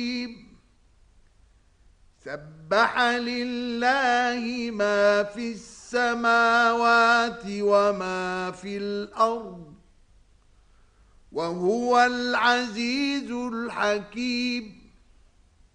سبح لله ما في السماوات وما في الأرض وهو العزيز الحكيم.